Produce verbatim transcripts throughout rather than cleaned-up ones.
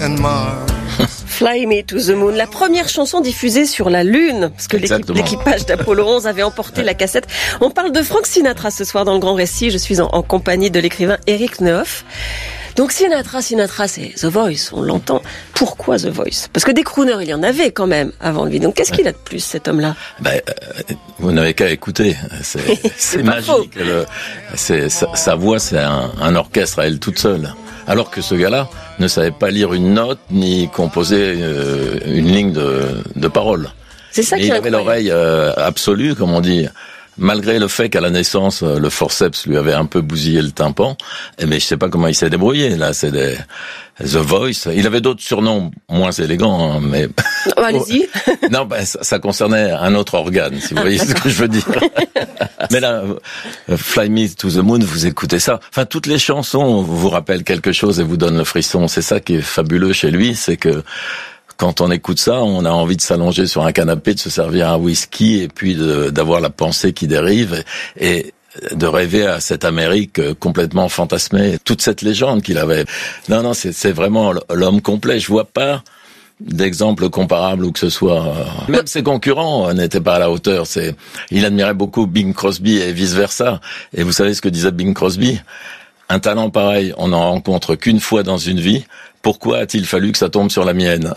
and Mars. Fly Me to the Moon, la première chanson diffusée sur la Lune, parce que l'équipe, l'équipage d'Apollo onze avait emporté la cassette. On parle de Frank Sinatra ce soir dans le Grand Récit. Je suis en, en compagnie de l'écrivain Eric Nehoff. Donc Sinatra, Sinatra, c'est The Voice, on l'entend. Pourquoi The Voice? Parce que des crooners, il y en avait quand même avant lui. Donc qu'est-ce qu'il a de plus, cet homme-là? Ben, euh, vous n'avez qu'à écouter. C'est, c'est, c'est magique. Le, c'est, sa, sa voix, c'est un, un orchestre à elle toute seule. Alors que ce gars-là ne savait pas lire une note ni composer euh, une ligne de, de parole. C'est ça qui est incroyable. Il avait l'oreille euh, absolue, comme on dit. Malgré le fait qu'à la naissance, le forceps lui avait un peu bousillé le tympan, mais je sais pas comment il s'est débrouillé. Là, c'est des The Voice. Il avait d'autres surnoms moins élégants, hein, mais oh, allez-y. Non, ben ça, ça concernait un autre organe, si vous voyez ce que je veux dire. Mais là, Fly Me to the Moon, vous écoutez ça. Enfin, toutes les chansons vous rappellent quelque chose et vous donnent le frisson. C'est ça qui est fabuleux chez lui, c'est que quand on écoute ça, on a envie de s'allonger sur un canapé, de se servir un whisky et puis de, d'avoir la pensée qui dérive et de rêver à cette Amérique complètement fantasmée. Toute cette légende qu'il avait. Non, non, c'est, c'est vraiment l'homme complet. Je vois pas d'exemple comparable ou que ce soit. Même ses concurrents n'étaient pas à la hauteur. C'est, il admirait beaucoup Bing Crosby et vice versa. Et vous savez ce que disait Bing Crosby? Un talent pareil, on n'en rencontre qu'une fois dans une vie. Pourquoi a-t-il fallu que ça tombe sur la mienne?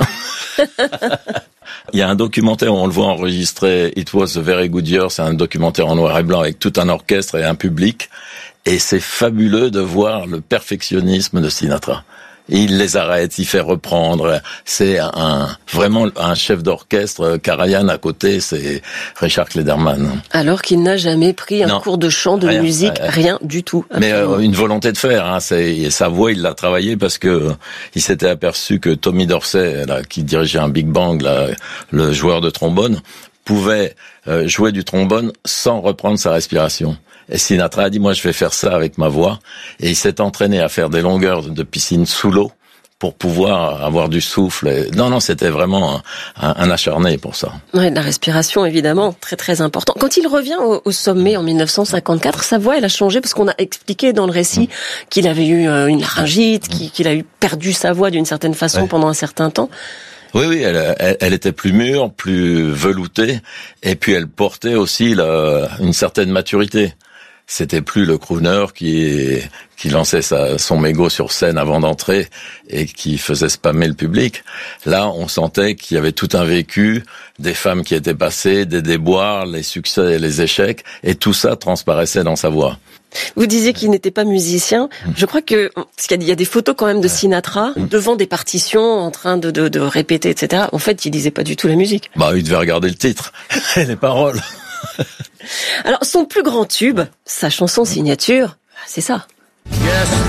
Il y a un documentaire où on le voit enregistrer, It Was a Very Good Year, c'est un documentaire en noir et blanc avec tout un orchestre et un public. Et c'est fabuleux de voir le perfectionnisme de Sinatra. Il les arrête, il fait reprendre. C'est un vraiment un chef d'orchestre. Karajan à côté, c'est Richard Klederman. Alors qu'il n'a jamais pris un non, cours de chant, de rien, musique, rien, rien du tout. Absolument. Mais euh, une volonté de faire. Hein, c'est, sa voix, il l'a travaillé parce que il s'était aperçu que Tommy Dorsey, là, qui dirigeait un big band, là, le joueur de trombone, pouvait euh, jouer du trombone sans reprendre sa respiration. Et Sinatra a dit, moi je vais faire ça avec ma voix. Et il s'est entraîné à faire des longueurs de piscine sous l'eau pour pouvoir avoir du souffle. Et non, non, c'était vraiment un, un acharné pour ça. Ouais, la respiration, évidemment, très très important. Quand il revient au, au sommet en dix-neuf cent cinquante-quatre, sa voix, elle a changé parce qu'on a expliqué dans le récit mmh. qu'il avait eu une laryngite, mmh. qu'il a eu perdu sa voix d'une certaine façon ouais. pendant un certain temps. Oui, oui, elle, elle, elle était plus mûre, plus veloutée, et puis elle portait aussi la, une certaine maturité. C'était plus le crooner qui qui lançait sa, son mégot sur scène avant d'entrer et qui faisait spammer le public. Là, on sentait qu'il y avait tout un vécu, des femmes qui étaient passées, des déboires, les succès et les échecs, et tout ça transparaissait dans sa voix. Vous disiez qu'il n'était pas musicien. Je crois que parce qu'il y a des photos quand même de Sinatra devant des partitions en train de, de, de répéter, et cetera. En fait, il disait pas du tout la musique. Bah, il devait regarder le titre et les paroles. Alors, son plus grand tube, sa chanson signature, c'est ça. Yes,